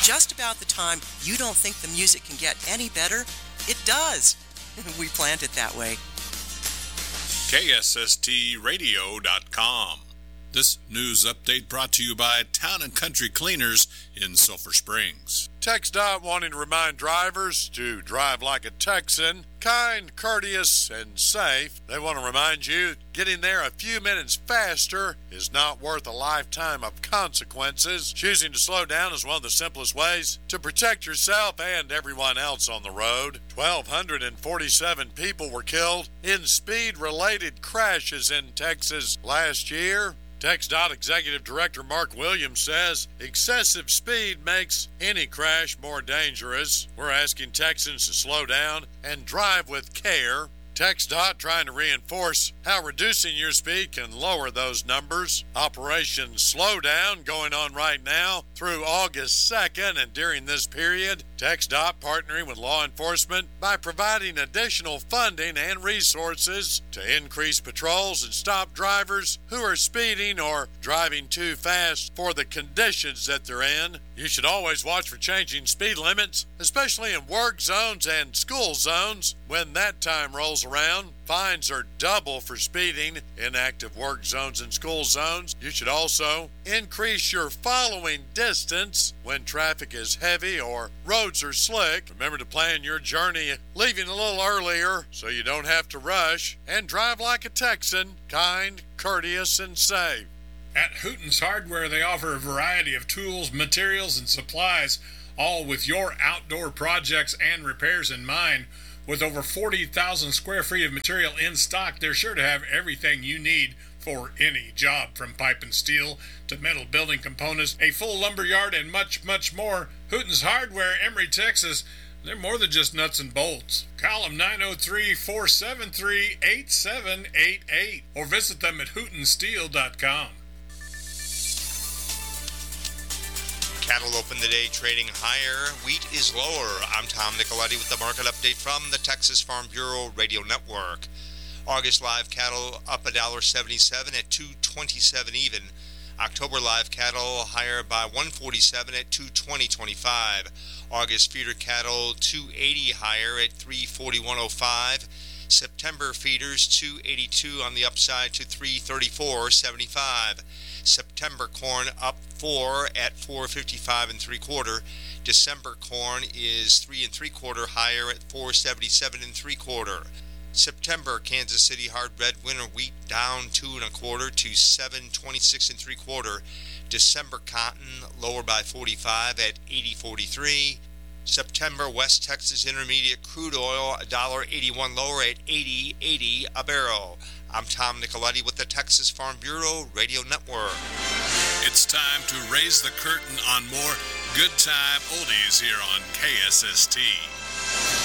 just about the time you don't think the music can get any better, it does. We planned it that way. KSSTradio.com. This news update brought to you by Town & Country Cleaners in Sulphur Springs. TxDOT wanting to remind drivers to drive like a Texan, kind, courteous, and safe. They want to remind you getting there a few minutes faster is not worth a lifetime of consequences. Choosing to slow down is one of the simplest ways to protect yourself and everyone else on the road. 1,247 people were killed in speed-related crashes in Texas last year. TxDOT Executive Director Mark Williams says excessive speed makes any crash more dangerous. We're asking Texans to slow down and drive with care. TxDOT trying to reinforce how reducing your speed can lower those numbers. Operation Slowdown going on right now through August 2nd, and during this period, TxDOT partnering with law enforcement by providing additional funding and resources to increase patrols and stop drivers who are speeding or driving too fast for the conditions that they're in. You should always watch for changing speed limits, especially in work zones and school zones. When that time rolls around, fines are double for speeding in active work zones and school zones. You should also increase your following distance when traffic is heavy or roads are slick. Remember to plan your journey leaving a little earlier so you don't have to rush, and drive like a Texan, kind, courteous, and safe. At Hooten's Hardware, they offer a variety of tools, materials, and supplies, all with your outdoor projects and repairs in mind. With over 40,000 square feet of material in stock, they're sure to have everything you need for any job, from pipe and steel to metal building components, a full lumber yard, and much, much more. Hooten's Hardware, Emory, Texas. They're more than just nuts and bolts. Call them 903-473-8788 or visit them at hootensteel.com. Cattle opened the day trading higher. Wheat is lower. I'm Tom Nicoletti with the market update from the Texas Farm Bureau Radio Network. August live cattle up $1.77 at $2.27 even. October live cattle higher by $1.47 at $2.20.25. August feeder cattle $2.80 higher at $3.41.05. September feeders $2.82 on the upside to $3.34.75. September corn up 4 at $4.55 3/4. December corn is 3 3/4 higher at $4.77 3/4. September Kansas City hard red winter wheat down 2 1/4 to $7.26 3/4. December cotton lower by 45 at $80.43. September West Texas Intermediate crude oil $1.81 lower at $80.80 a barrel. I'm Tom Nicoletti with the Texas Farm Bureau Radio Network. It's time to raise the curtain on more good time oldies here on KSST.